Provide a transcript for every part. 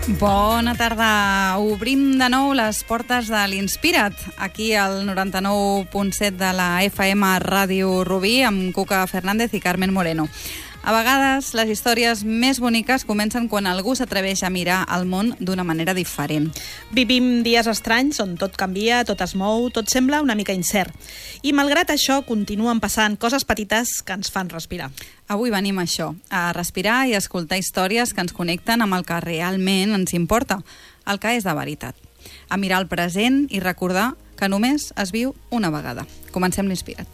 Bona tarda. Obrim de nou les portes de l'Inspira't, aquí al 99.7 de la FM Ràdio Rubí, amb Cuca Fernández i Carmen Moreno. A vegades, les històries més boniques comencen quan algú s'atreveix a mirar el món d'una manera diferent. Vivim dies estranys on tot canvia, tot es mou, tot sembla una mica incert. I malgrat això, continuen passant coses petites que ens fan respirar. Avui venim a això, a respirar i escoltar històries que ens connecten amb el que realment ens importa, el que és de veritat. A mirar el present i recordar que només es viu una vegada. Comencem l'Inspira't.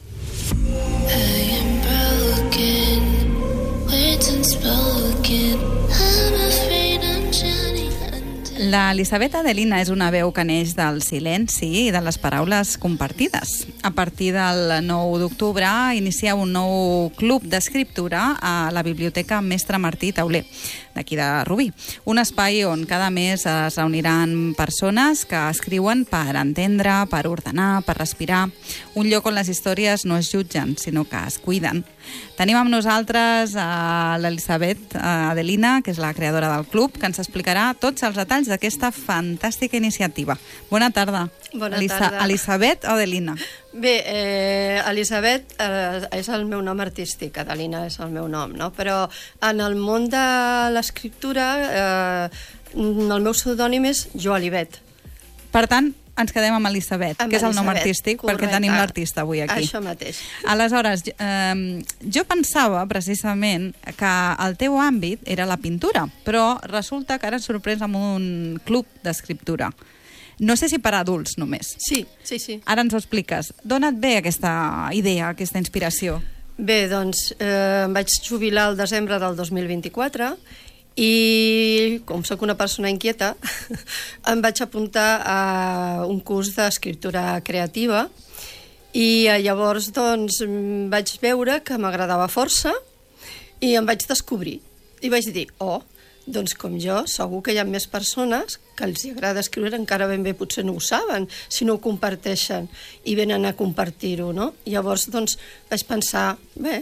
La Elisabet Adelina és una veu que neix del silenci i de les paraules compartides. A partir del 9 d'octubre inicia un nou club d'escriptura a la Biblioteca Mestre Martí Tauler, d'aquí de Rubí. Un espai on cada mes es reuniran persones que escriuen per entendre, per ordenar, per respirar. Un lloc on les històries no es jutgen, sinó que es cuiden. Tenim amb nosaltres l'Elisabet Adelina, que és la creadora del club, que ens explicarà tots els detalls d'aquesta fantàstica iniciativa. Bona tarda. Bona tarda. Elisabet o Adelina? Bé, Elisabet és el meu nom artístic, Adelina és el meu nom, no? Però en el món de l'escriptura el meu pseudònim és Jo Olivet. Per tant, ens quedem amb Elisabet, que és el nom artístic, correcte, perquè tenim l'artista avui aquí. Això mateix. Aleshores, jo pensava precisament que el teu àmbit era la pintura, però resulta que ara ens sorprens amb un club d'escriptura. No sé si per adults només. Sí. Ara ens ho expliques. D'on et ve aquesta idea, aquesta inspiració? Bé, doncs, em vaig jubilar el desembre del 2024 i, com sóc una persona inquieta, em vaig apuntar a un curs d'escriptura creativa i llavors doncs, vaig veure que m'agradava força i em vaig descobrir. I vaig dir, doncs com jo, segur que hi ha més persones que els agrada escriure, encara ben bé potser no ho saben, si no ho comparteixen i venen a compartir-ho, no? Llavors, doncs, vaig pensar, bé,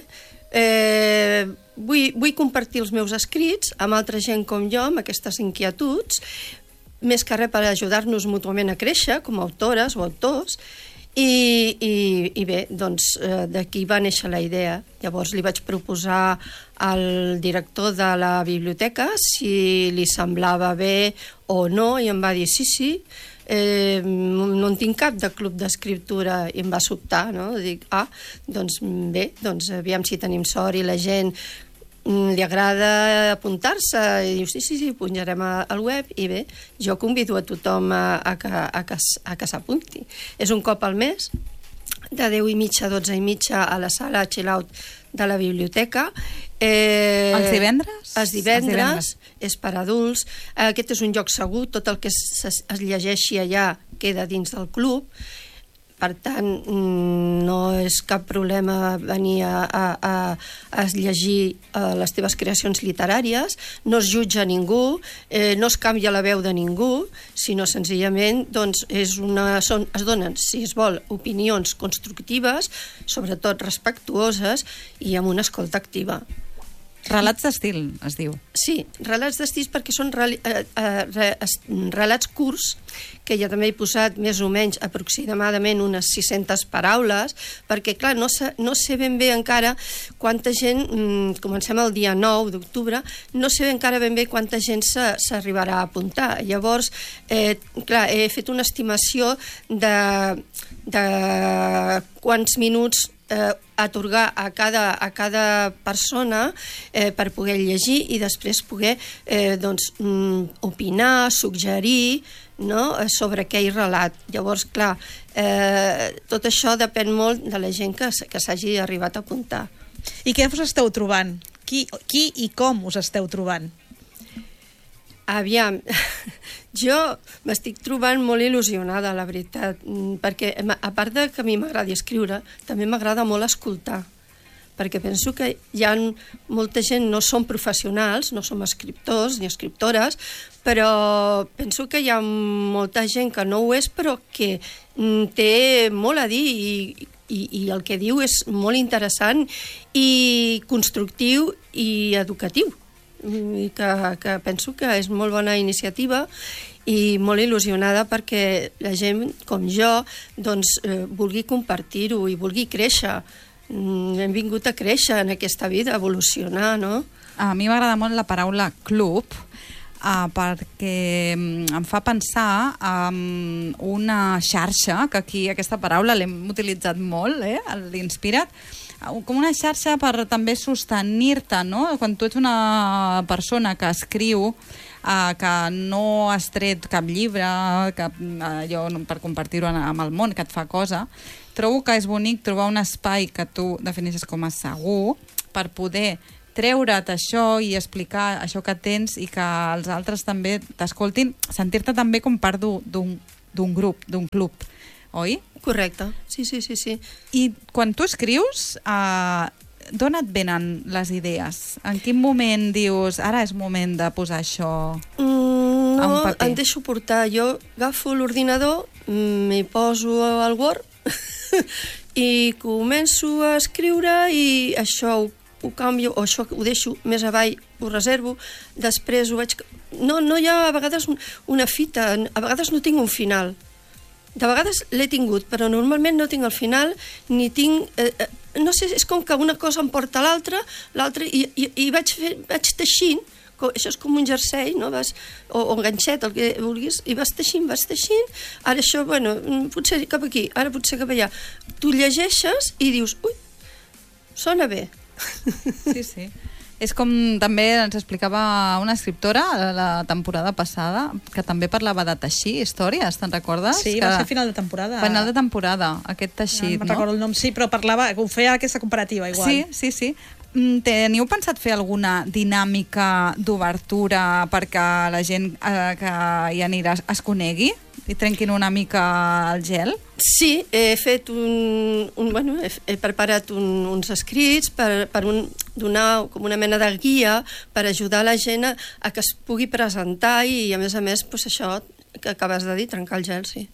vull compartir els meus escrits amb altra gent com jo, amb aquestes inquietuds, més que res per ajudar-nos mútuament a créixer com a autores o autors, i bé, doncs d'aquí va néixer la idea. Llavors li vaig proposar al director de la biblioteca si li semblava bé o no, i em va dir sí, no en tinc cap de club d'escriptura, i em va sobtar, no? Dic, doncs bé, doncs aviam si tenim sort i la gent li agrada apuntar-se, i diu sí, pujarem al web, i bé, jo convido a tothom a que s'apunti. És un cop al mes, de 10:30 a 12:30 a la sala Chill Out de la biblioteca. Els divendres? Els divendres, és per adults. Aquest és un lloc segur, tot el que es llegeixi allà queda dins del club. Per tant, no és cap problema venir a llegir les teves creacions literàries, no es jutja ningú, no es canvia la veu de ningú, sinó senzillament doncs, es donen, si es vol, opinions constructives, sobretot respectuoses i amb una escolta activa. Relats d'estil, es diu. Sí, relats d'estil perquè són relats curts, que ja també he posat més o menys aproximadament unes 600 paraules, perquè, clar, no sé ben bé encara quanta gent, comencem el dia 9 d'octubre, no sé encara ben bé quanta gent s'arribarà a apuntar. Llavors, clar, he fet una estimació de quants minuts atorgar a cada persona per poder llegir i després poder opinar, suggerir, no?, sobre aquell relat. Llavors, clar, tot això depèn molt de la gent que s'hagi arribat a apuntar. I què us esteu trobant? Qui i com us esteu trobant? Aviam, jo m'estic trobant molt il·lusionada, la veritat, perquè a part de que a mi m'agrada escriure, també m'agrada molt escoltar, perquè penso que hi ha molta gent, no som professionals, no som escriptors ni escriptores, però penso que hi ha molta gent que no ho és, però que té molt a dir i el que diu és molt interessant i constructiu i educatiu. i que penso que és molt bona iniciativa i molt il·lusionada perquè la gent com jo doncs, vulgui compartir-ho i vulgui créixer. Hem vingut a créixer en aquesta vida, a evolucionar, no? A mi m'agrada molt la paraula club, perquè em fa pensar en una xarxa, que aquí aquesta paraula l'hem utilitzat molt, l'Inspira't, com una xarxa per també sostenir-te, no? Quan tu ets una persona que escriu, que no has tret cap llibre, allò per compartir-ho amb el món, que et fa cosa, trobo que és bonic trobar un espai que tu defineixes com a segur per poder treure't això i explicar això que tens i que els altres també t'escoltin, sentir-te també com part d'un grup, d'un club, oi? Correcte, sí. I quan tu escrius, d'on et venen les idees? En quin moment dius, ara és moment de posar això a un paper? No, em deixo portar. Jo agafo l'ordinador, m'hi poso al Word i començo a escriure i això ho canvio, o això ho deixo més avall, ho reservo, després ho veig... No hi ha a vegades una fita, a vegades no tinc un final. De vegades l'he tingut, però normalment no tinc el final, ni tinc... no sé, és com que una cosa em porta a l'altra, i vaig teixint, això és com un jersei, no? o enganxet, el que vulguis, i vas teixint, ara això, bueno, potser cap aquí, ara potser cap allà. Tu llegeixes i dius, ui, sona bé. Sí. És com també ens explicava una escriptora la temporada passada, que també parlava de teixir històries, te'n recordes? Sí, va ser final de temporada. Final de temporada, aquest teixit, no? No recordo el nom, sí, però parlava, ho feia aquesta comparativa, igual. Sí. Teniu pensat fer alguna dinàmica d'obertura perquè la gent que hi anirà es conegui i trenquin una mica el gel? Sí, he fet he preparat uns escrits per donar com una mena de guia per ajudar la gent a que es pugui presentar i a més, doncs això que acabes de dir, trencar el gel, sí.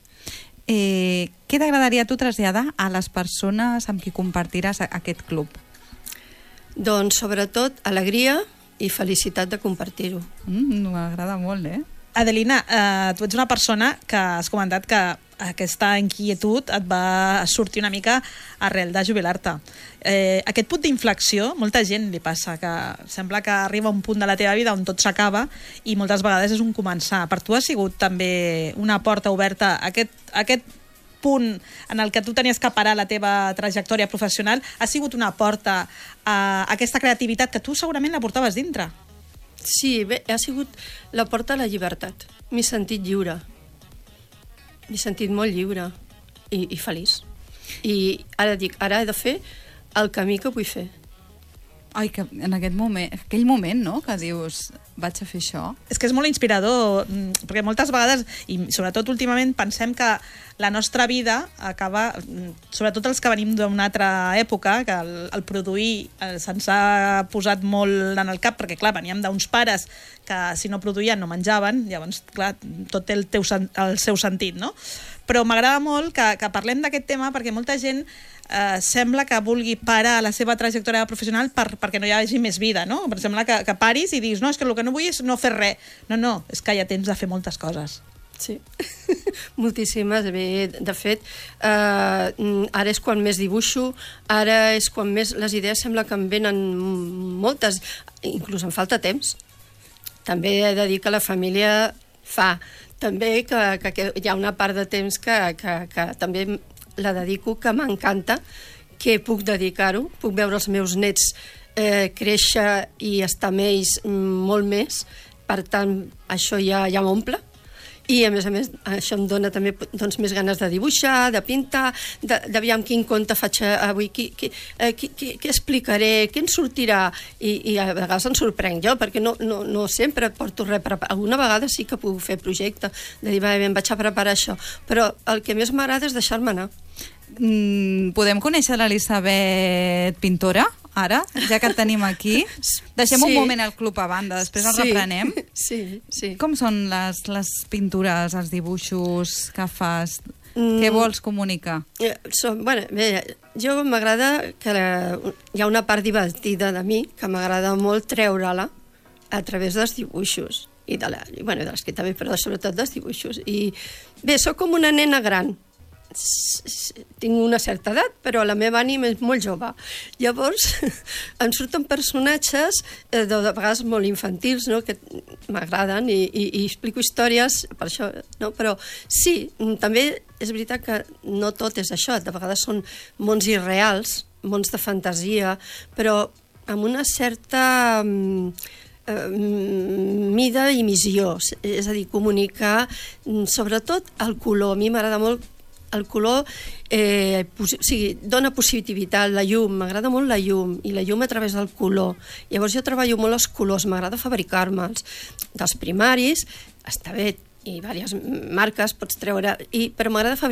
Què t'agradaria a tu traslladar a les persones amb qui compartiràs aquest club? Doncs sobretot alegria i felicitat de compartir-ho. M'agrada molt, Adelina, tu ets una persona que has comentat que aquesta inquietud et va sortir una mica arrel de jubilar-te. Aquest punt d'inflexió, molta gent li passa, que sembla que arriba un punt de la teva vida on tot s'acaba i moltes vegades és un començar. Per tu ha sigut també una porta oberta aquest punt en el que tu tenies que parar la teva trajectòria professional, ha sigut una porta a aquesta creativitat que tu segurament la portaves dintre? Sí, bé, ha sigut la porta a la llibertat. M'he sentit lliure. M'he sentit molt lliure i feliç. I ara dic, ara he de fer el camí que vull fer. Ai, que en aquell moment, no?, que dius, vaig a fer això. És que és molt inspirador, perquè moltes vegades, i sobretot últimament, pensem que la nostra vida acaba, sobretot els que venim d'una altra època, que el produir se'ns ha posat molt en el cap, perquè clar, veníem d'uns pares que si no produïen no menjaven, llavors clar, tot té el seu sentit, no? Però m'agrada molt que parlem d'aquest tema perquè molta gent sembla que vulgui parar la seva trajectòria professional perquè no hi hagi més vida, no? Perquè sembla que paris i diguis, no, és que el que no vull és no fer res. No, és que ja tens de fer moltes coses. Sí, moltíssimes. Bé, de fet, ara és quan més dibuixo, ara és quan més les idees sembla que em venen moltes, inclús em falta temps. També he de dir que la família fa. També que hi ha una part de temps que també la dedico, que m'encanta, que puc dedicar-ho, puc veure els meus nets créixer i estar amb ells molt més, per tant, això ja m'omple. I, a més, això em dona també doncs, més ganes de dibuixar, de pintar, d'aviam quin conte faig avui, què explicaré, què en sortirà, i a vegades em sorprenc jo, perquè no sempre porto res preparat. Alguna vegada sí que puc fer projecte, de dir, em vaig a preparar això, però el que més m'agrada és deixar-me anar. Podem conèixer l'Elisabet pintora, ara, ja que et tenim aquí? Deixem un moment el club a banda, després el reprenem. Sí. Com són les pintures, els dibuixos que fas? Què vols comunicar? Bé, jo m'agrada que hi ha una part divertida de mi, que m'agrada molt treure-la a través dels dibuixos i de l'escrit també, però sobretot dels dibuixos. I bé, sóc com una nena gran. Tinc una certa edat, però la meva ànima és molt jove. Llavors, em surten personatges de vegades molt infantils, no?, que m'agraden i explico històries per això, no? Però sí, també és veritat que no tot és això. De vegades són mons irreals, mons de fantasia, però amb una certa mida i missió. És a dir, comunicar sobretot el color. A mi m'agrada molt el color, dona positivitat, la llum, m'agrada molt la llum, i la llum a través del color. Llavors jo treballo molt els colors, m'agrada fabricar-me'ls. Dels primaris, està bé, i diverses marques pots treure, però m'agrada fabricar